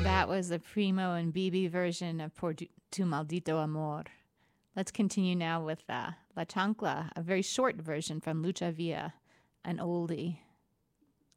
That was the Primo and Bibi version of Por Tu Maldito Amor. Let's continue now with La Chancla, a very short version from Lucha Villa, an oldie.